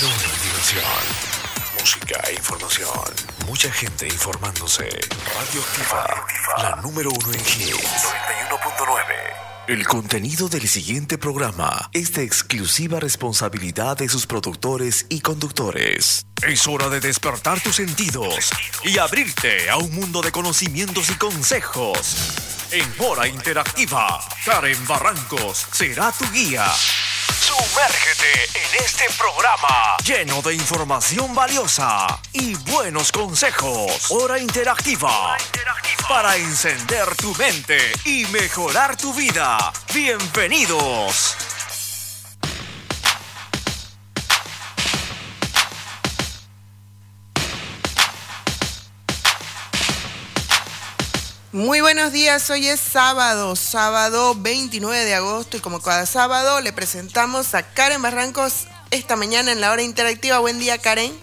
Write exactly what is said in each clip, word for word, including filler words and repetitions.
número uno en diversión, música e información. Mucha gente informándose. Radioactiva, la número uno en hits. noventa y uno punto nueve. El contenido del siguiente programa es de exclusiva responsabilidad de sus productores y conductores. Es hora de despertar tus sentidos y abrirte a un mundo de conocimientos y consejos. En Hora Interactiva, Karen Barrancos será tu guía. Sumérgete en este programa lleno de información valiosa y buenos consejos. Hora Interactiva, Hora Interactiva. Para encender tu mente y mejorar tu vida. Bienvenidos. Muy buenos días, hoy es sábado, sábado veintinueve de agosto y como cada sábado le presentamos a Karen Barrancos esta mañana en la Hora Interactiva. Buen día, Karen.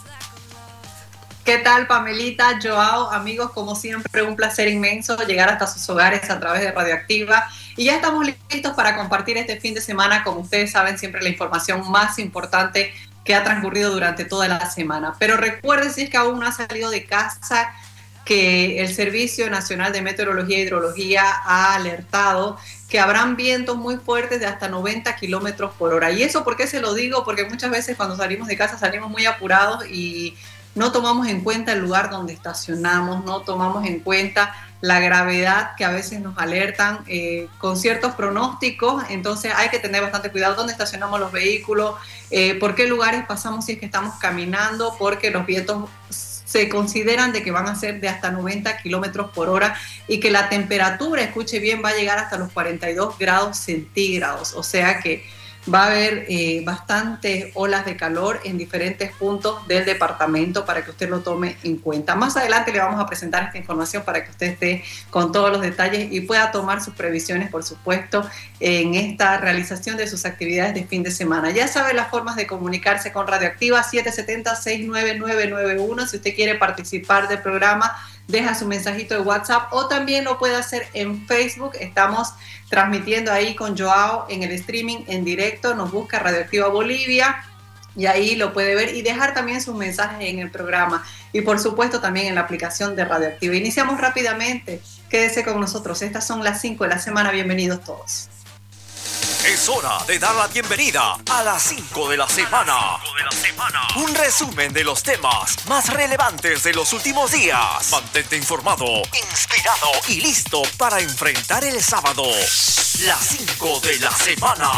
¿Qué tal, Pamelita, Joao? Amigos, como siempre, un placer inmenso llegar hasta sus hogares a través de Radioactiva. Y ya estamos listos para compartir este fin de semana, como ustedes saben, siempre la información más importante que ha transcurrido durante toda la semana. Pero recuerden, si es que aún no ha salido de casa, que el Servicio Nacional de Meteorología e Hidrología ha alertado que habrán vientos muy fuertes de hasta noventa kilómetros por hora. ¿Y eso por qué se lo digo? Porque muchas veces cuando salimos de casa salimos muy apurados y no tomamos en cuenta el lugar donde estacionamos, no tomamos en cuenta la gravedad que a veces nos alertan eh, con ciertos pronósticos. Entonces hay que tener bastante cuidado dónde estacionamos los vehículos, eh, por qué lugares pasamos si es que estamos caminando, porque los vientos se consideran de que van a ser de hasta noventa kilómetros por hora y que la temperatura, escuche bien, va a llegar hasta los cuarenta y dos grados centígrados. O sea que va a haber eh, bastantes olas de calor en diferentes puntos del departamento para que usted lo tome en cuenta. Más adelante le vamos a presentar esta información para que usted esté con todos los detalles y pueda tomar sus previsiones, por supuesto, en esta realización de sus actividades de fin de semana. Ya sabe las formas de comunicarse con Radioactiva, siete siete cero, seis nueve nueve nueve uno. Si usted quiere participar del programa, deja su mensajito de WhatsApp o también lo puede hacer en Facebook. Estamos transmitiendo ahí con Joao en el streaming en directo. Nos busca Radioactiva Bolivia y ahí lo puede ver y dejar también sus mensajes en el programa y por supuesto también en la aplicación de Radioactiva. Iniciamos rápidamente. Quédese con nosotros. Estas son las cinco de la semana. Bienvenidos todos. Es hora de dar la bienvenida a las cinco de la semana. Un resumen de los temas más relevantes de los últimos días. Mantente informado, inspirado y listo para enfrentar el sábado. Las cinco de la semana.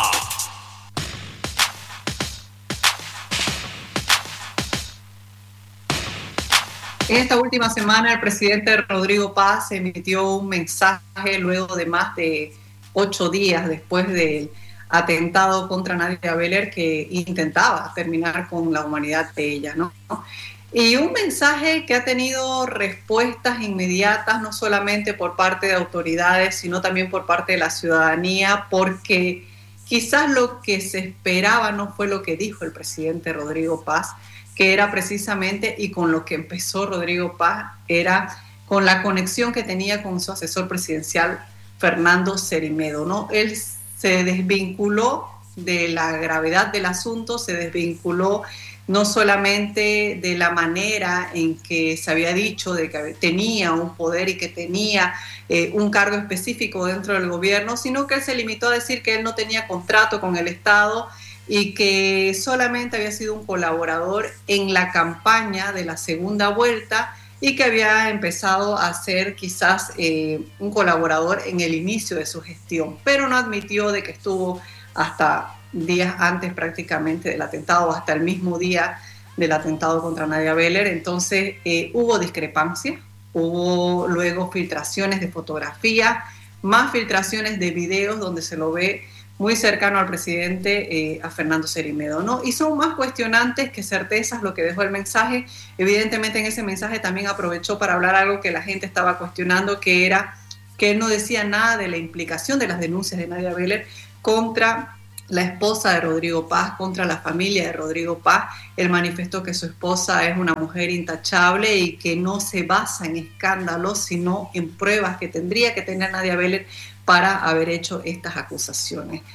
En esta última semana el presidente Rodrigo Paz emitió un mensaje luego de más de ocho días después del atentado contra Nadia Beler que intentaba terminar con la humanidad de ella, ¿no? Y un mensaje que ha tenido respuestas inmediatas, no solamente por parte de autoridades, sino también por parte de la ciudadanía, porque quizás lo que se esperaba no fue lo que dijo el presidente Rodrigo Paz, que era precisamente, y con lo que empezó Rodrigo Paz, era con la conexión que tenía con su asesor presidencial, Fernando Cerimedo, ¿no? Él se desvinculó de la gravedad del asunto, se desvinculó no solamente de la manera en que se había dicho de que tenía un poder y que tenía eh, un cargo específico dentro del gobierno, sino que él se limitó a decir que él no tenía contrato con el Estado y que solamente había sido un colaborador en la campaña de la segunda vuelta y que había empezado a ser quizás eh, un colaborador en el inicio de su gestión, pero no admitió de que estuvo hasta días antes prácticamente del atentado, hasta el mismo día del atentado contra Nadia Beler. Entonces eh, hubo discrepancia, hubo luego filtraciones de fotografía, más filtraciones de videos donde se lo ve muy cercano al presidente, eh, a Fernando Cerimedo, ¿no? Y son más cuestionantes que certezas lo que dejó el mensaje. Evidentemente en ese mensaje también aprovechó para hablar algo que la gente estaba cuestionando, que era que él no decía nada de la implicación de las denuncias de Nadia Beler contra la esposa de Rodrigo Paz, contra la familia de Rodrigo Paz. Él manifestó que su esposa es una mujer intachable y que no se basa en escándalos, sino en pruebas que tendría que tener Nadia Beler para haber hecho estas acusaciones.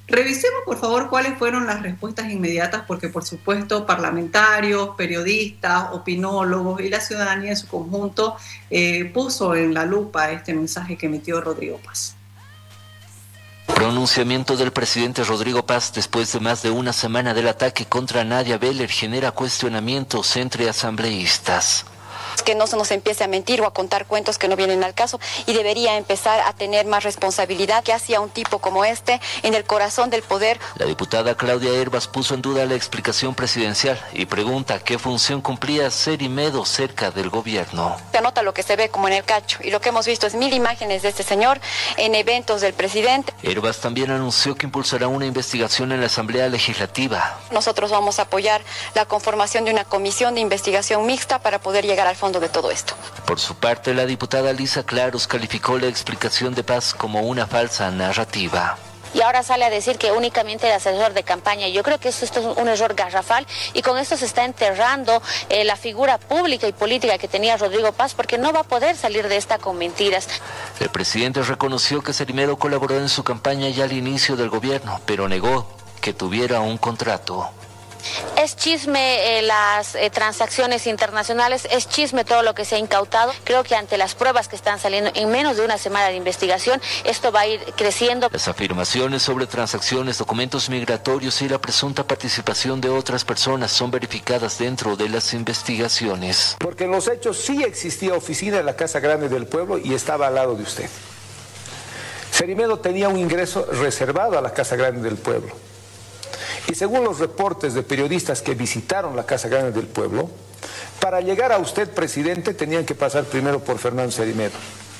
Revisemos, por favor, cuáles fueron las respuestas inmediatas, porque, por supuesto, parlamentarios, periodistas, opinólogos y la ciudadanía en su conjunto eh, puso en la lupa este mensaje que emitió Rodrigo Paz. Pronunciamiento del presidente Rodrigo Paz después de más de una semana del ataque contra Nadia Beller genera cuestionamientos entre asambleístas. Que no se nos empiece a mentir o a contar cuentos que no vienen al caso, y debería empezar a tener más responsabilidad que hacía un tipo como este en el corazón del poder. La diputada Claudia Hervas puso en duda la explicación presidencial y pregunta qué función cumplía Cerimedo cerca del gobierno. Se anota lo que se ve como en el cacho, y lo que hemos visto es mil imágenes de este señor en eventos del presidente. Hervas también anunció que impulsará una investigación en la Asamblea Legislativa. Nosotros vamos a apoyar la conformación de una comisión de investigación mixta para poder llegar al fondo de todo esto. Por su parte, la diputada Lisa Claros calificó la explicación de Paz como una falsa narrativa. Y ahora sale a decir que únicamente el asesor de campaña. Yo creo que esto, esto es un error garrafal, y con esto se está enterrando eh, la figura pública y política que tenía Rodrigo Paz, porque no va a poder salir de esta con mentiras. El presidente reconoció que Cerimedo colaboró en su campaña ya al inicio del gobierno, pero negó que tuviera un contrato. Es chisme eh, las eh, transacciones internacionales, es chisme todo lo que se ha incautado. Creo que ante las pruebas que están saliendo en menos de una semana de investigación, esto va a ir creciendo. Las afirmaciones sobre transacciones, documentos migratorios y la presunta participación de otras personas son verificadas dentro de las investigaciones. Porque en los hechos sí existía oficina en la Casa Grande del Pueblo y estaba al lado de usted. Cerimedo tenía un ingreso reservado a la Casa Grande del Pueblo. Y según los reportes de periodistas que visitaron la Casa Grande del Pueblo, para llegar a usted, presidente, tenían que pasar primero por Fernando Cerimedo.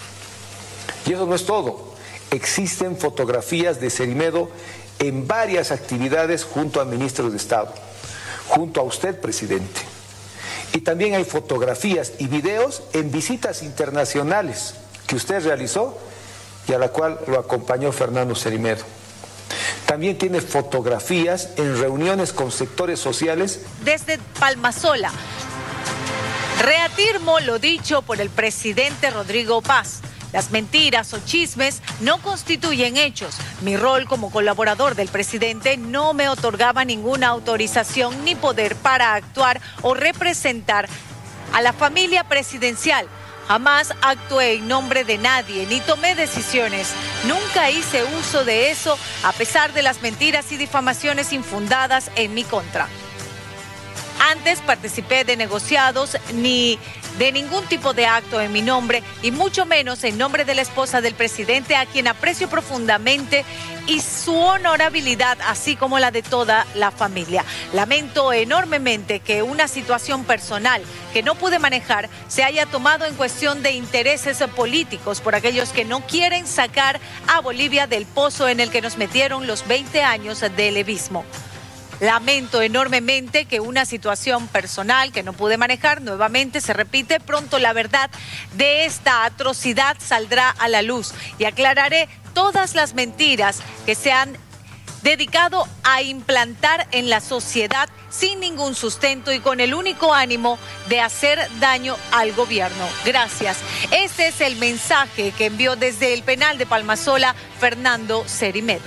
Y eso no es todo. Existen fotografías de Cerimedo en varias actividades junto a ministros de Estado, junto a usted, presidente. Y también hay fotografías y videos en visitas internacionales que usted realizó y a la cual lo acompañó Fernando Cerimedo. También tiene fotografías en reuniones con sectores sociales. Desde Palmasola, reafirmo lo dicho por el presidente Rodrigo Paz. Las mentiras o chismes no constituyen hechos. Mi rol como colaborador del presidente no me otorgaba ninguna autorización ni poder para actuar o representar a la familia presidencial. Jamás actué en nombre de nadie, ni tomé decisiones. Nunca hice uso de eso, a pesar de las mentiras y difamaciones infundadas en mi contra. Antes participé de negociados, ni de ningún tipo de acto en mi nombre, y mucho menos en nombre de la esposa del presidente, a quien aprecio profundamente, y su honorabilidad, así como la de toda la familia. Lamento enormemente que una situación personal que no pude manejar se haya tomado en cuestión de intereses políticos por aquellos que no quieren sacar a Bolivia del pozo en el que nos metieron los veinte años de levismo. Lamento enormemente que una situación personal que no pude manejar nuevamente se repite. Pronto la verdad de esta atrocidad saldrá a la luz y aclararé todas las mentiras que se han dedicado a implantar en la sociedad sin ningún sustento y con el único ánimo de hacer daño al gobierno. Gracias. Este es el mensaje que envió desde el penal de Palmasola Fernando Cerimedo.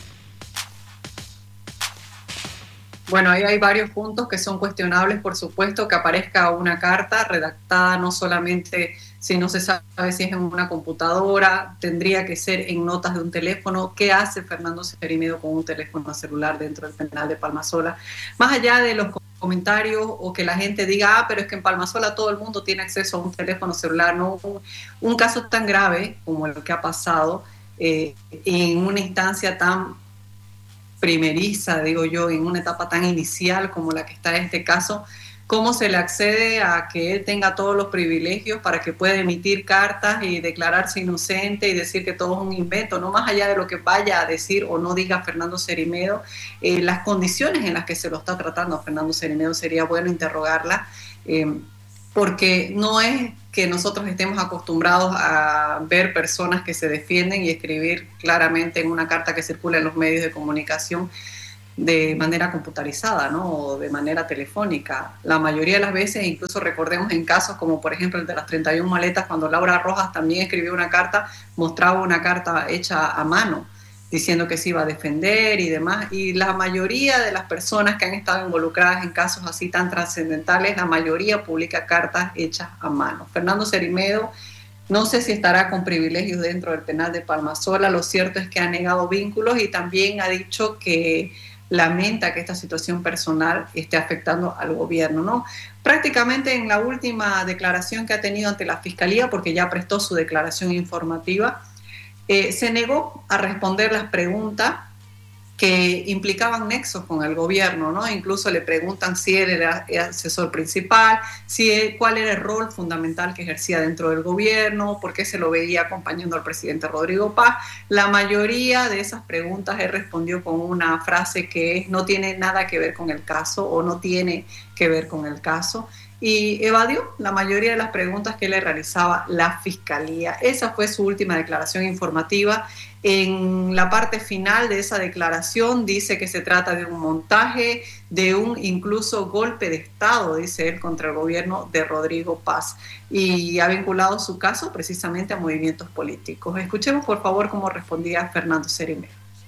Bueno, ahí hay varios puntos que son cuestionables, por supuesto, que aparezca una carta redactada no solamente si no se sabe si es en una computadora, tendría que ser en notas de un teléfono. ¿Qué hace Fernando Cerimedo con un teléfono celular dentro del penal de Palmasola? Más allá de los comentarios o que la gente diga, ah, pero es que en Palmasola todo el mundo tiene acceso a un teléfono celular, no, un, un caso tan grave como el que ha pasado eh, en una instancia tan primeriza, digo yo, en una etapa tan inicial como la que está en este caso, cómo se le accede a que él tenga todos los privilegios para que pueda emitir cartas y declararse inocente y decir que todo es un invento, no más allá de lo que vaya a decir o no diga Fernando Cerimedo, eh, las condiciones en las que se lo está tratando a Fernando Cerimedo sería bueno interrogarla, eh, porque no es que nosotros estemos acostumbrados a ver personas que se defienden y escribir claramente en una carta que circula en los medios de comunicación de manera computarizada, ¿no? O de manera telefónica. La mayoría de las veces, incluso recordemos en casos como por ejemplo el de las treinta y una maletas, cuando Laura Rojas también escribió una carta, mostraba una carta hecha a mano. diciendo que se iba a defender y demás. Y la mayoría de las personas que han estado involucradas en casos así tan trascendentales, la mayoría publica cartas hechas a mano. Fernando Cerimedo, no sé si estará con privilegios dentro del penal de Palmasola, lo cierto es que ha negado vínculos y también ha dicho que lamenta que esta situación personal esté afectando al gobierno, ¿no? Prácticamente en la última declaración que ha tenido ante la Fiscalía, porque ya prestó su declaración informativa, eh, se negó a responder las preguntas que implicaban nexos con el gobierno, ¿no? Incluso le preguntan si él era el asesor principal, si él, cuál era el rol fundamental que ejercía dentro del gobierno, por qué se lo veía acompañando al presidente Rodrigo Paz. La mayoría de esas preguntas él respondió con una frase que es no tiene nada que ver con el caso o no tiene que ver con el caso. Y evadió la mayoría de las preguntas que le realizaba la Fiscalía. Esa fue su última declaración informativa. En la parte final de esa declaración dice que se trata de un montaje, de un incluso golpe de Estado, dice él, contra el gobierno de Rodrigo Paz. Y ha vinculado su caso precisamente a movimientos políticos. Escuchemos, por favor, cómo respondía Fernando Cerimedo.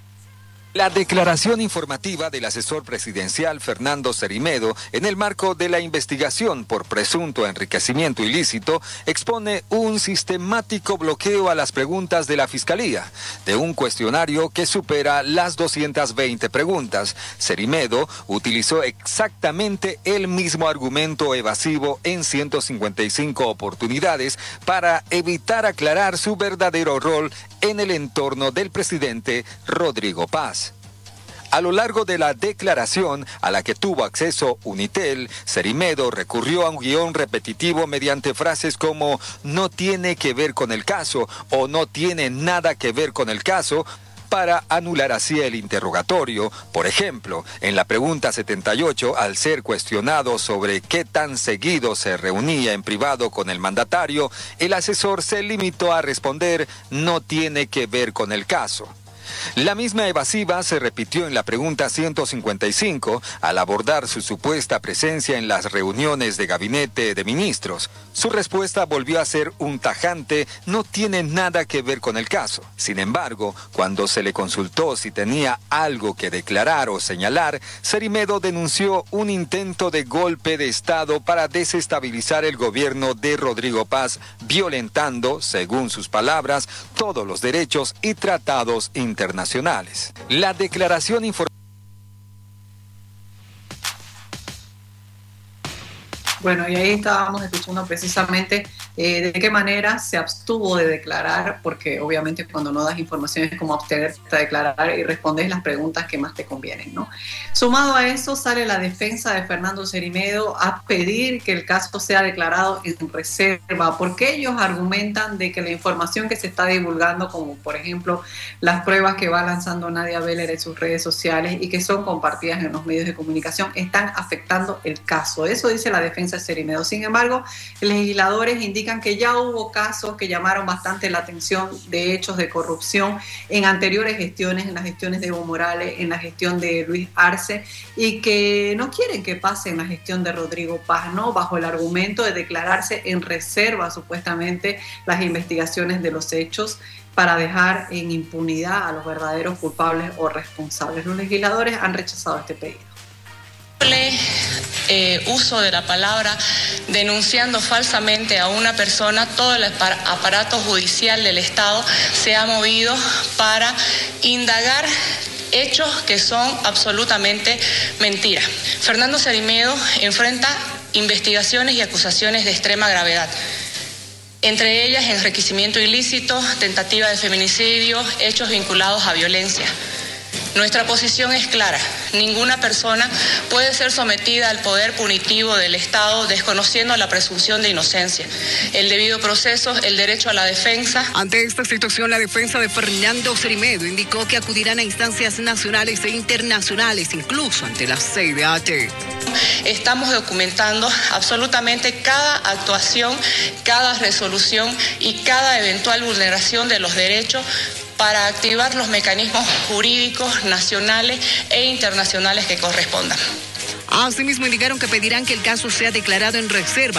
La declaración informativa del asesor presidencial Fernando Cerimedo en el marco de la investigación por presunto enriquecimiento ilícito expone un sistemático bloqueo a las preguntas de la Fiscalía. De un cuestionario que supera las doscientas veinte preguntas, Cerimedo utilizó exactamente el mismo argumento evasivo en ciento cincuenta y cinco oportunidades para evitar aclarar su verdadero rol en el entorno del presidente Rodrigo Paz. A lo largo de la declaración a la que tuvo acceso Unitel, Cerimedo recurrió a un guión repetitivo mediante frases como no tiene que ver con el caso o no tiene nada que ver con el caso, para anular así el interrogatorio. Por ejemplo, en la pregunta setenta y ocho, al ser cuestionado sobre qué tan seguido se reunía en privado con el mandatario, el asesor se limitó a responder no tiene que ver con el caso. La misma evasiva se repitió en la pregunta ciento cincuenta y cinco al abordar su supuesta presencia en las reuniones de gabinete de ministros. Su respuesta volvió a ser un tajante, no tiene nada que ver con el caso. Sin embargo, cuando se le consultó si tenía algo que declarar o señalar, Cerimedo denunció un intento de golpe de Estado para desestabilizar el gobierno de Rodrigo Paz, violentando, según sus palabras, todos los derechos y tratados internacionales. internacionales. La declaración informativa. Bueno, y ahí estábamos escuchando precisamente eh, de qué manera se abstuvo de declarar, porque obviamente cuando no das información es como abstenerte a declarar y respondes las preguntas que más te convienen, ¿no? Sumado a eso, sale la defensa de Fernando Cerimedo a pedir que el caso sea declarado en reserva, porque ellos argumentan de que la información que se está divulgando, como por ejemplo las pruebas que va lanzando Nadia Beller en sus redes sociales y que son compartidas en los medios de comunicación, están afectando el caso. Eso dice la defensa de Cerimedo. Sin embargo, legisladores indican que ya hubo casos que llamaron bastante la atención de hechos de corrupción en anteriores gestiones, en las gestiones de Evo Morales, en la gestión de Luis Arce, y que no quieren que pase en la gestión de Rodrigo Paz, ¿no? Bajo el argumento de declararse en reserva supuestamente las investigaciones de los hechos para dejar en impunidad a los verdaderos culpables o responsables. Los legisladores han rechazado este pedido. Eh, uso de la palabra denunciando falsamente a una persona, todo el aparato judicial del Estado se ha movido para indagar hechos que son absolutamente mentiras. Fernando Cerimedo enfrenta investigaciones y acusaciones de extrema gravedad, entre ellas enriquecimiento ilícito, tentativa de feminicidio, hechos vinculados a violencia. Nuestra posición es clara. Ninguna persona puede ser sometida al poder punitivo del Estado desconociendo la presunción de inocencia, el debido proceso, el derecho a la defensa. Ante esta situación, la defensa de Fernando Cerimedo indicó que acudirán a instancias nacionales e internacionales, incluso ante la C I D H. Estamos documentando absolutamente cada actuación, cada resolución y cada eventual vulneración de los derechos para activar los mecanismos jurídicos nacionales e internacionales que correspondan. Asimismo, indicaron que pedirán que el caso sea declarado en reserva